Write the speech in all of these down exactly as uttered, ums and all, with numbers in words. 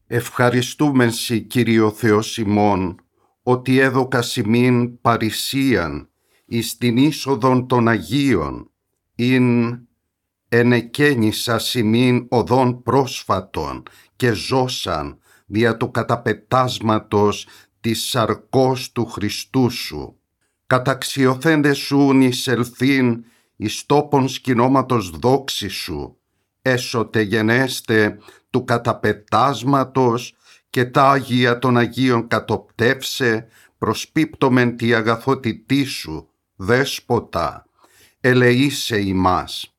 Ευχαριστούμεν Συ, Κύριο Θεός ημών, ότι έδωκας ημίν παρησίαν εις την είσοδον των Αγίων, ειν ενεκαίνησας ημίν οδόν πρόσφατον και ζώσαν δια του καταπετάσματος της σαρκός του Χριστού Σου. Καταξιωθέντες Σουν εισελθήν εις τόπον σκηνώματος δόξης Σου, έσωτε γενέστε του καταπετάσματος και τα Άγια των Αγίων κατοπτεύσε, προσπίπτομεν τη αγαθότητή Σου, Δέσποτα, ελεήσε ημάς,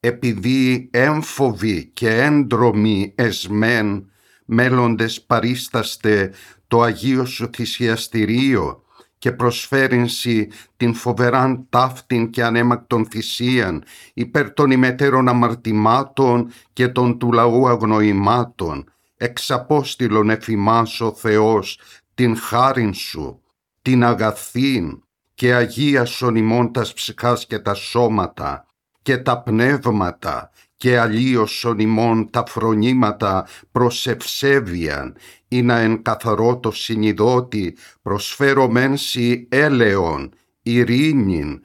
επειδή έμφοβοι και έντρομοι εσμέν, μέλλοντες παρίσταστε το Αγίο Σου θυσιαστηρίο και προσφέρεινσι την φοβεράν ταύτην και ανέμακτον θυσίαν υπέρ των ημετέρων αμαρτημάτων και των του λαού αγνοημάτων, εξαπόστηλον εφημάς ο Θεός την χάριν Σου, την αγαθήν και αγίασον ημών τας ψυχάς και τα σώματα και τα πνεύματα και αλλίωσον ημών τα φρονήματα προς ευσέβειαν, ή να εν καθαρό το συνειδώτη προσφέρομεν Συ έλεον, ειρήνην,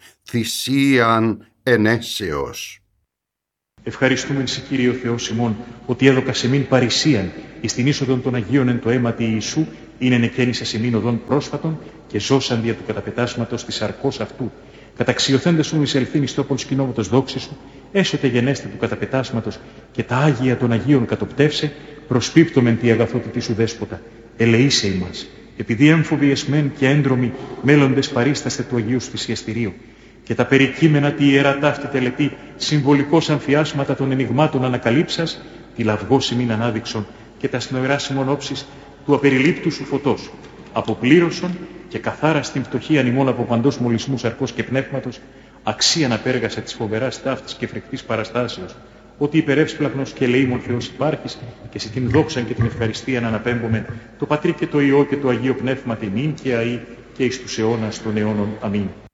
θυσίαν ενέσεως. Ευχαριστούμεν Συ, Κύριε Θεός ημών, ότι έδωκας εμήν παρησίαν εις την είσοδον των Αγίων εν το αίματι Ιησού, είναι ενεκαίνησας εμήν οδόν πρόσφατον και ζώσαν δια του καταπετάσματος της σαρκός αυτού. Καταξιωθέντες Σουν εισελθήν εις τόπον σκηνώματος δόξης Σου, έσωτε γενέστε του καταπετάσματος και τα Άγια των Αγίων κατοπτεύσε, προσπίπτομεν τη αγαθότητη Σου Δέσποτα, ελεήσε ημάς, επειδή έμφοβοι εσμέν και έντρομοι μέλλοντες παρίσταστε του Αγίου Σου θυσιαστηρίου, και τα περικείμενα τη ιερά ταύτη τελετή, συμβολικώς αμφιάσματα των ενιγμάτων ανακαλύψας, τη λαυγός ημίν ανάδειξον και τα σνοεράσιμον όψεις του απεριλήπτου Σου φωτός, αποπλήρωσον και καθάρα στην πτωχίαν ημών από παντός μολυσμού σαρκός και πνεύματος, αξίαν απέργασα της φοβεράς ταύτης και φρικτής παραστάσεως, ότι υπερεύσπλαχνος και ελεήμων Θεός υπάρχεις και σε την δόξαν και την ευχαριστίαν αναπέμπομεν, το Πατρί και το Υιό και το Αγίο Πνεύμα τιμήν και αεί και εις τους αιώνας των αιώνων. Αμήν.